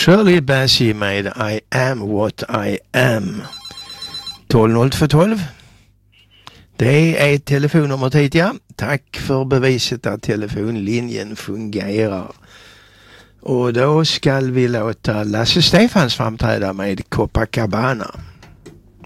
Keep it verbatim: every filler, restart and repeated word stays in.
Shirley Bassey med I am what I am. tolv noll två tolv. Det är telefonnumret hit, ja. Tack för beviset att telefonlinjen fungerar. Och då ska vi låta Lasse Stefans framträda med Copacabana.